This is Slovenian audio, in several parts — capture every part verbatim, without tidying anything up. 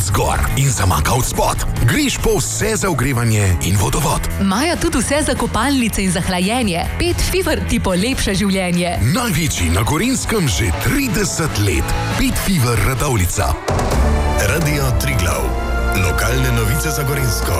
zgor in zamaka od spod. Greš po vse za ogrevanje in vodovod. Imajo tudi vse za kopalnice in za hlajenje. Pet Fever ti polepša življenje. Največji na Gorenjskem že trideset let. Pet Fever Radovljica. Radio Triglav. Lokalne novice za Gorenjsko.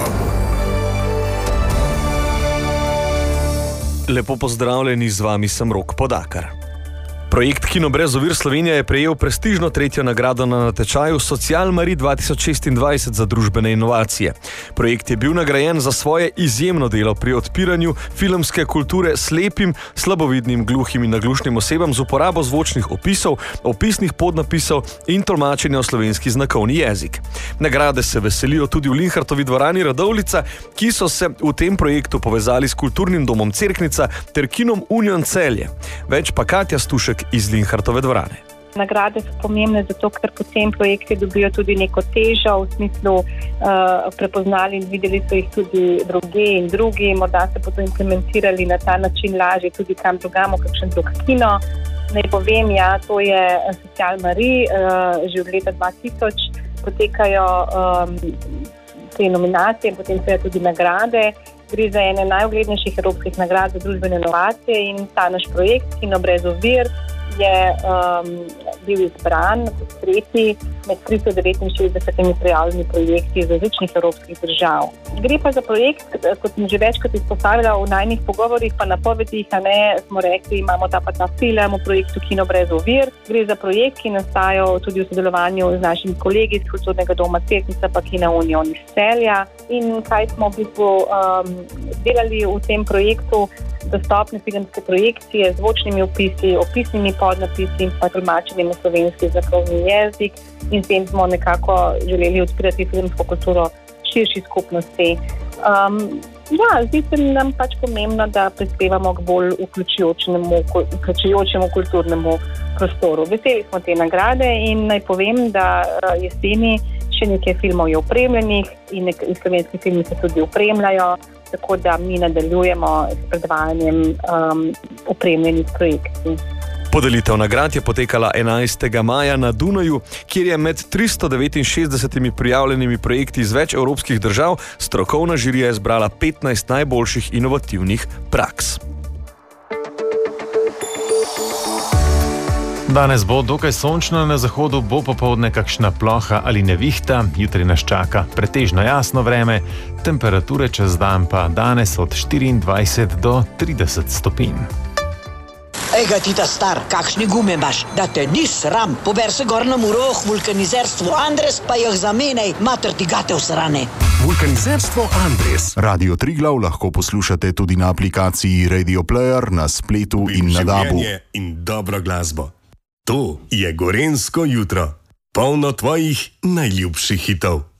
Lepo pozdravljeni, z vami sem Rok Podakar. Projekt Kino brez ovir Slovenija je prejel prestižno tretjo nagrado na natečaju Social Marie dva tisoč šestindvajset za družbene inovacije. Projekt je bil nagrajen za svoje izjemno delo pri odpiranju filmske kulture slepim, slabovidnim, gluhim in naglušnim osebam z uporabo zvočnih opisov, opisnih podnapisov in tolmačenja v slovenski znakovni jezik. Nagrade se veselijo tudi v Linhartovi dvorani Radovljica, ki so se v tem projektu povezali s kulturnim domom Cerknica ter kinom Union Celje. Več pa Katja Stušek iz Linhartove dvorane. Nagrade so pomembne zato, ker potem projekti dobijo tudi neko težo v smislu uh, prepoznali in videli so jih tudi druge in drugi, morda se bodo implementirali na ta način lažje tudi kam drugamo, kakšen drug kino. Naj povem, ja, to je Social Marie, uh, že od leta dva tisoč potekajo um, te nominacije in potem se tudi nagrade. Gre za ene najuglednejših evropskih nagrad za družbene inovacije in ta naš projekt Kino brez ovir je um, bil izbran kot tretji med tristo devetinšestdesetimi prijavljenimi projekti iz različnih evropskih držav. Gre pa za projekt, kot sem že večkrat izpostavila v najnih pogovorih, pa napovedih, a ne, smo rekli, imamo ta pa ta film v projektu Kino brez ovir. Gre za projekt, ki nastaja tudi v sodelovanju z našimi kolegi iz Kulturnega doma Cerknica pa Kina Union iz Celja. In kaj smo v bistvu um, delali v tem projektu? Dostopne filmske projekcije z zvočnimi opisi, opisnimi podnapisi in pa tolmačenjem v slovenski znakovni jezik, in s tem smo nekako želeli odpirati filmsko kulturo širši skupnosti. Um, ja, zdi se nam pač pomembno, da prispevamo k bolj vključujočemu, vključujočemu kulturnemu prostoru. Veseli smo te nagrade in naj povem, da jeseni še nekaj filmov je opremljenih in, nek- in slovenski filmi se tudi opremljajo, tako da mi nadaljujemo s predvajanjem um, opremljenih projektov. Podelitev nagrad je potekala enajstega maja na Dunaju, kjer je med tristo devetinšestdesetimi prijavljenimi projekti iz več evropskih držav strokovna žirija izbrala petnajst najboljših inovativnih praks. Danes bo dokaj sončno, na zahodu bo popoldne kakšna ploha ali nevihta, jutri nas čaka pretežno jasno vreme, temperature čez dan pa danes od štiriindvajset do trideset stopinj. Ej ga ti ta star, kakšni gume imaš, da te ni sram, pober se gor na Muroh, vulkanizerstvo Andres, pa jih zamenjaj, mater ti gate vsrane. Vulkanizerstvo Andres. Radio Triglav lahko poslušate tudi na aplikaciji Radio Player, na spletu in na dabu. Življenje in dobro glasbo. To je Gorenjsko jutro, polno tvojih najljubših hitov.